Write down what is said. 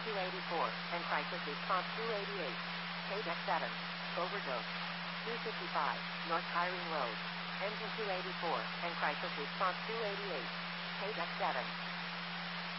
284, and crisis response 288. KDEC 7. Overdose. 255, North Hiring Road. Engine 284, and crisis response 288. KDEC 7.